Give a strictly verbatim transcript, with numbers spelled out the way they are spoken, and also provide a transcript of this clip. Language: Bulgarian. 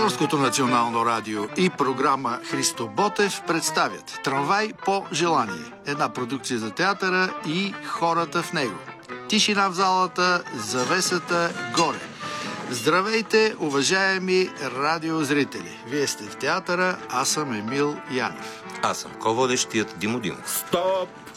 Българското национално радио и програма Христо Ботев представят Трамвай по желание. Една продукция за театъра и хората в него. Тишина в залата, завесата горе. Здравейте, уважаеми радиозрители! Вие сте в театъра, аз съм Емил Янев. Аз съм ко-водещият Димо Димов. Стоп!